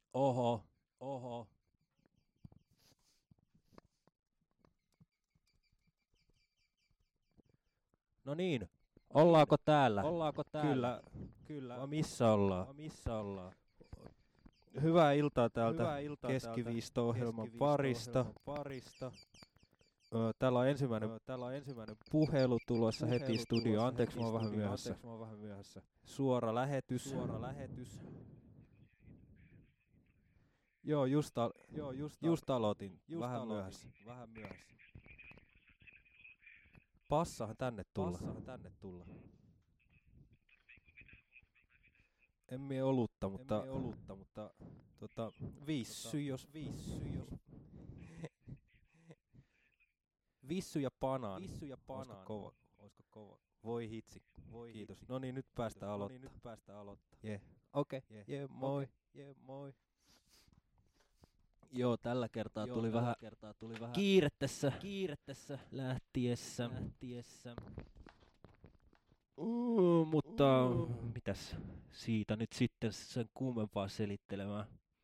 Oho, oho. No niin, ollaanko täällä? Ollaanko täällä? Kyllä. Kyllä. Vai missä ollaan? Missä ollaan? Hyvää iltaa täältä Hyvää iltaa Keskiviisto-ohjelman Keskiviisto-ohjelman parista. Täällä on ensimmäinen puhelu tulossa heti studioon. Anteeksi, mä oon vähän myöhässä. Suora lähetys. Joo, just aloitin. Vähän myöhässä. Passahan tänne tulla. En mie olutta, mutta vissy jos Vissy ja banaani. Olisiko kova? Voi hitsi. Kiitos. No niin, nyt päästään aloittaa. Yeah. Okei. Moi. Joo, tällä kertaa tuli vähän kiire tässä lähtiessä. Mutta mitäs siitä nyt sitten sen kuumempaa selittelemään.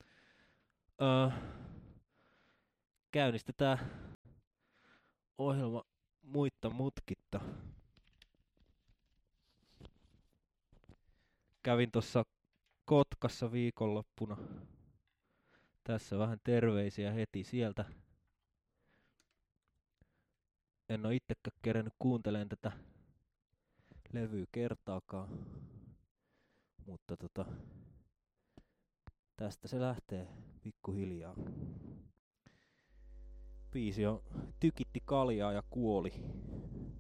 Käynnistetään ohjelma muitta mutkitta. Kävin tuossa Kotkassa viikonloppuna. Tässä vähän terveisiä heti sieltä. En oo itsekään kerennyt kuuntelemaan tätä levyä kertaakaan. Mutta tästä se lähtee pikkuhiljaa. Biisi on Tykitti kaljaa ja kuoli.